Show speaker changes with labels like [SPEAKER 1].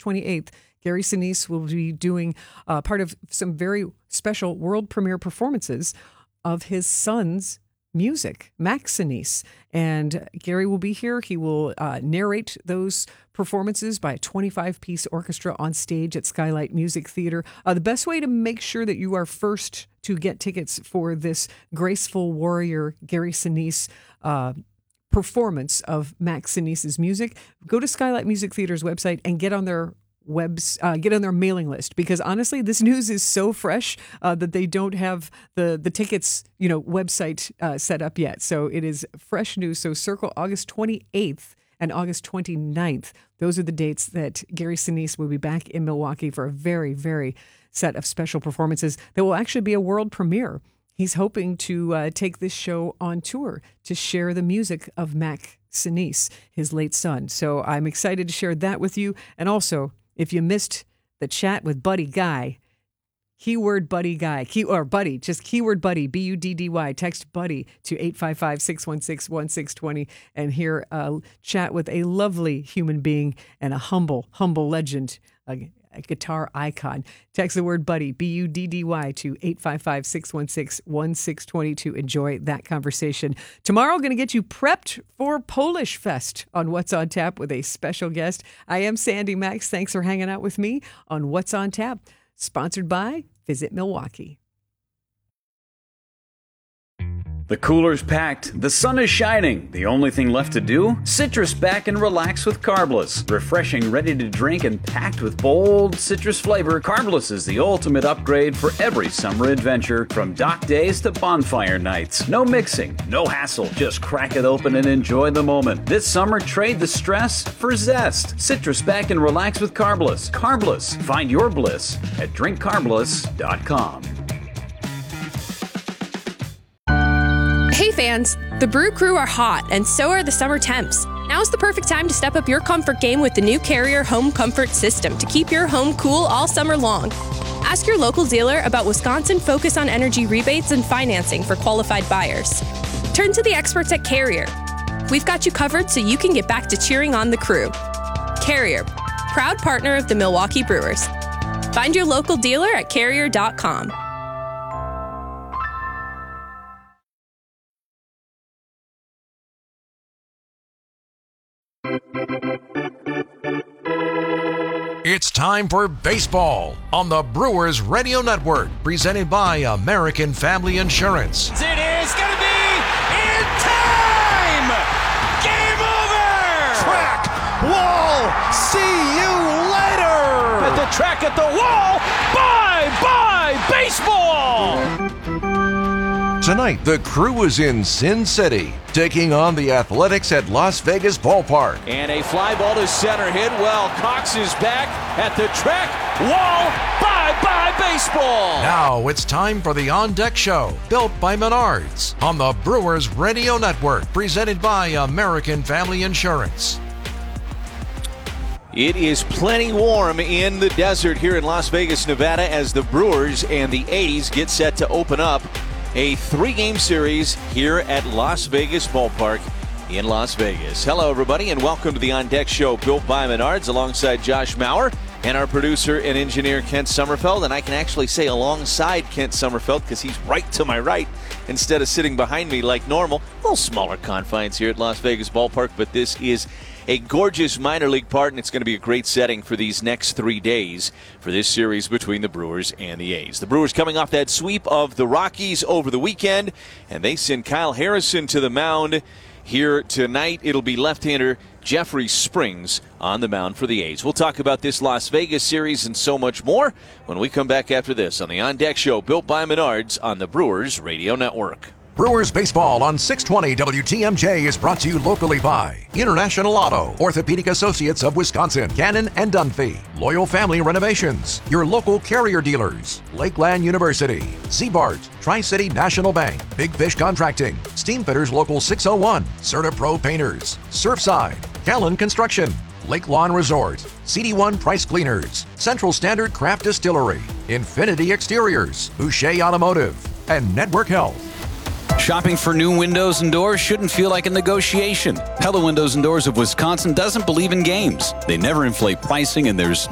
[SPEAKER 1] August 28th, Gary Sinise will be doing part of some very special world premiere performances of his son's music, Max Sinise. And Gary will be here. He will narrate those performances by a 25-piece orchestra on stage at Skylight Music Theater. The best way to make sure that you are first to get tickets for this graceful warrior Gary Sinise performance of Max Sinise's music, go to Skylight Music Theater's website and get on their get on their mailing list, because honestly, this news is so fresh that they don't have the tickets, website set up yet. So it is fresh news. So circle August 28th and August 29th. Those are the dates that Gary Sinise will be back in Milwaukee for a very, very set of special performances that will actually be a world premiere. He's hoping to take this show on tour to share the music of Max Sinise, his late son. So I'm excited to share that with you. And also, if you missed the chat with Buddy Guy, keyword Buddy Guy, Buddy, just keyword Buddy, Buddy, text Buddy to 855-616-1620 and hear a chat with a lovely human being and a humble legend, a guitar icon. Text the word Buddy, Buddy, to 855-616-1620 to enjoy that conversation. Tomorrow, going to get you prepped for Polish Fest on What's on Tap with a special guest. I am Sandy Max. Thanks for hanging out with me on What's on Tap, sponsored by Visit Milwaukee.
[SPEAKER 2] The cooler's packed, the sun is shining. The only thing left to do? Citrus back and relax with Carbless. Refreshing, ready to drink, and packed with bold citrus flavor, Carbless is the ultimate upgrade for every summer adventure, from dock days to bonfire nights. No mixing, no hassle, just crack it open and enjoy the moment. This summer, trade the stress for zest. Citrus back and relax with Carbless. Carbless, find your bliss at drinkcarbless.com.
[SPEAKER 3] Hey fans, the Brew Crew are hot, and so are the summer temps. Now's the perfect time to step up your comfort game with the new Carrier Home Comfort System to keep your home cool all summer long. Ask your local dealer about Wisconsin Focus on Energy rebates and financing for qualified buyers. Turn to the experts at Carrier. We've got you covered so you can get back to cheering on the crew. Carrier, proud partner of the Milwaukee Brewers. Find your local dealer at carrier.com.
[SPEAKER 4] It's time for baseball on the Brewers Radio Network, presented by American Family Insurance.
[SPEAKER 5] It is going to be in time! Game over!
[SPEAKER 6] Track, wall, see you later!
[SPEAKER 5] At the track, at the wall, bye-bye baseball!
[SPEAKER 4] Tonight, the Crew is in Sin City, taking on the Athletics at Las Vegas Ballpark.
[SPEAKER 5] And a fly ball to center hit well. Cox is back at the track, wall, bye-bye baseball!
[SPEAKER 4] Now it's time for the On Deck Show, built by Menards, on the Brewers Radio Network, presented by American Family Insurance.
[SPEAKER 7] It is plenty warm in the desert here in Las Vegas, Nevada, as the Brewers and the A's get set to open up a 3-game series here at Las Vegas Ballpark in Las Vegas. Hello, everybody, and welcome to the On Deck Show, built by Menards, alongside Josh Maurer and our producer and engineer, Kent Sommerfeld. And I can actually say alongside Kent Sommerfeld because he's right to my right instead of sitting behind me like normal. A little smaller confines here at Las Vegas Ballpark, but this is a gorgeous minor league park, and it's going to be a great setting for these next 3 days for this series between the Brewers and the A's. The Brewers coming off that sweep of the Rockies over the weekend, and they send Kyle Harrison to the mound here tonight. It'll be left-hander Jeffrey Springs on the mound for the A's. We'll talk about this Las Vegas series and so much more when we come back after this on the On Deck Show, built by Menards on the Brewers Radio Network.
[SPEAKER 4] Brewers Baseball on 620 WTMJ is brought to you locally by International Auto, Orthopedic Associates of Wisconsin, Cannon and Dunphy, Loyal Family Renovations, your local Carrier dealers, Lakeland University, Zbart, Tri-City National Bank, Big Fish Contracting, Steamfitters Local 601, CertaPro Painters, Surfside, Callan Construction, Lake Lawn Resort, CD1 Price Cleaners, Central Standard Craft Distillery, Infinity Exteriors, Boucher Automotive, and Network Health.
[SPEAKER 8] Shopping for new windows and doors shouldn't feel like a negotiation. Pella Windows and Doors of Wisconsin doesn't believe in games. They never inflate pricing, and there's